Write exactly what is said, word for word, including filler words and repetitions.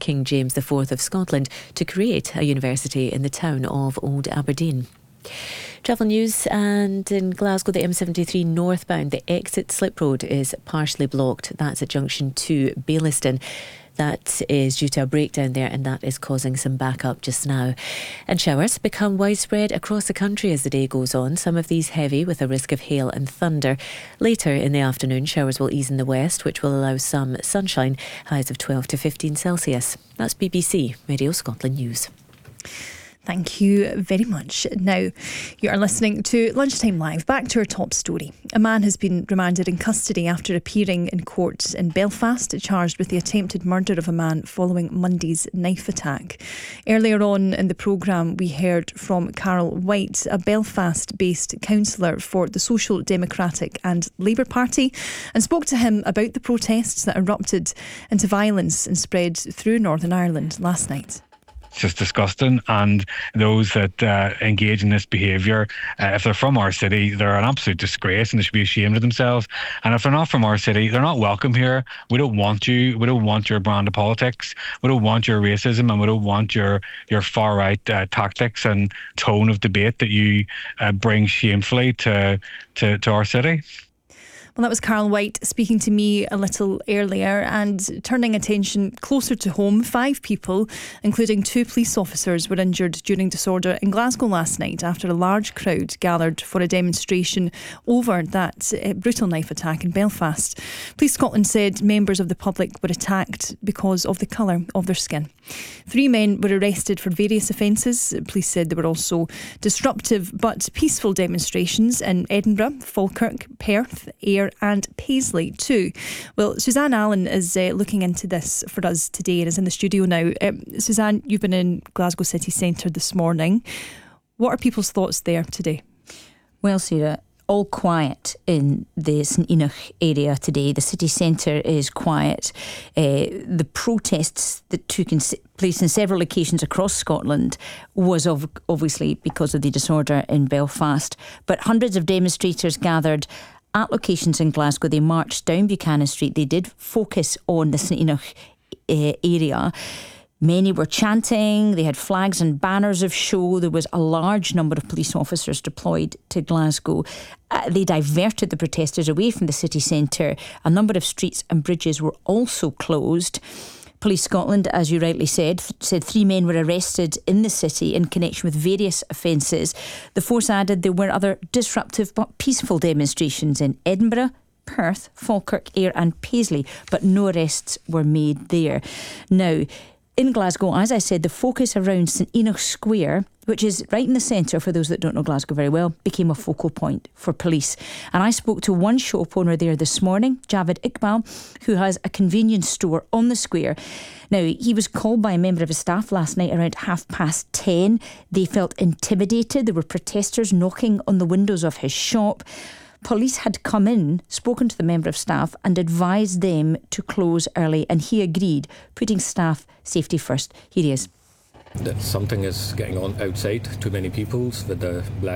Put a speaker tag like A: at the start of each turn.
A: King James the Fourth of Scotland to create a university in the town of Old Aberdeen. Travel news, and in Glasgow, the M seventy-three northbound, the exit slip road is partially blocked. That's at junction two Baillieston. That is due to a breakdown there, and that is causing some backup just now. And showers become widespread across the country as the day goes on, some of these heavy with a risk of hail and thunder. Later in the afternoon, showers will ease in the west, which will allow some sunshine, highs of twelve to fifteen Celsius. That's B B C Radio Scotland News.
B: Thank you very much. Now, you are listening to Lunchtime Live. Back to our top story. A man has been remanded in custody after appearing in court in Belfast, charged with the attempted murder of a man following Monday's knife attack. Earlier on in the programme, we heard from Carol White, a Belfast-based councillor for the Social Democratic and Labour Party, and spoke to him about the protests that erupted into violence and spread through Northern Ireland last night.
C: It's just disgusting, and those that uh, engage in this behaviour, uh, if they're from our city, they're an absolute disgrace and they should be ashamed of themselves. And if they're not from our city, they're not welcome here. We don't want you. We don't want your brand of politics. We don't want your racism, and we don't want your your far right uh, tactics and tone of debate that you uh, bring shamefully to, to to our city.
B: Well, that was Carol White speaking to me a little earlier, and turning attention closer to home. Five people, including two police officers, were injured during disorder in Glasgow last night after a large crowd gathered for a demonstration over that uh, brutal knife attack in Belfast. Police Scotland said members of the public were attacked because of the colour of their skin. Three men were arrested for various offences. Police said there were also disruptive but peaceful demonstrations in Edinburgh, Falkirk, Perth, Ayr and Paisley too. Well, Suzanne Allen is uh, looking into this for us today and is in the studio now. Um, Suzanne, you've been in Glasgow city centre this morning. What are people's thoughts there today?
D: Well, Sarah, all quiet in the St Enoch area today. The city centre is quiet. Uh, the protests that took in place in several locations across Scotland was ov- obviously because of the disorder in Belfast. But hundreds of demonstrators gathered at locations in Glasgow. They marched down Buchanan Street. They did focus on the St Enoch uh, area. Many were chanting. They had flags and banners of show. There was a large number of police officers deployed to Glasgow. Uh, they diverted the protesters away from the city centre. A number of streets and bridges were also closed. Police Scotland, as you rightly said, th- said three men were arrested in the city in connection with various offences. The force added there were other disruptive but peaceful demonstrations in Edinburgh, Perth, Falkirk, Ayr and Paisley, but no arrests were made there. Now, in Glasgow, as I said, the focus around St Enoch Square, which is right in the centre for those that don't know Glasgow very well, became a focal point for police. And I spoke to one shop owner there this morning, Javed Iqbal, who has a convenience store on the square. Now, he was called by a member of his staff last night around half past ten. They felt intimidated. There were protesters knocking on the windows of his shop. Police had come in, spoken to the member of staff and advised them to close early, and he agreed, putting staff safety first. Here he is.
E: That something is getting on outside, too many people with the